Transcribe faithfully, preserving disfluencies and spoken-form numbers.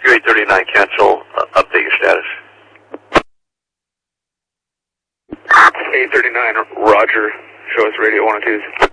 Roger, eight thirty-nine, cancel. Uh, update your status. eight thirty-nine, Roger. Show us radio one and twos.